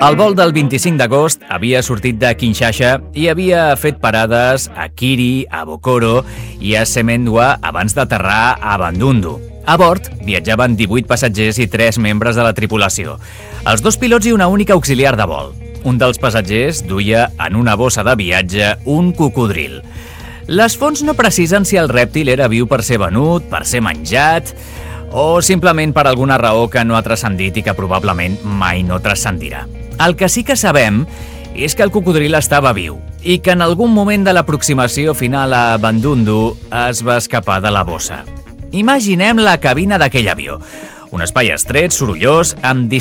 El vol del 25 d'agost havia sortit de Kinshasa i havia fet parades a Kiri, a Bokoro i a Semendwa abans d'aterrar a Bandundu. A bord viatjaven 18 passatgers i 3 membres de la tripulació, els 2 pilots i una única auxiliar de vol. Un dels passatgers duia en una bossa de viatge un cocodril. Les fonts no precisen si el rèptil era viu per ser venut, per ser menjat o simplement per alguna raó que no ha transcendit i que probablement mai no transcendirà. El que sí que sabem és que el cocodril estava viu i que en algun moment de l'aproximació final a Bandundu es va escapar de la bossa. Imaginem la cabina d'aquell avió. Un espai estret, sorollós, amb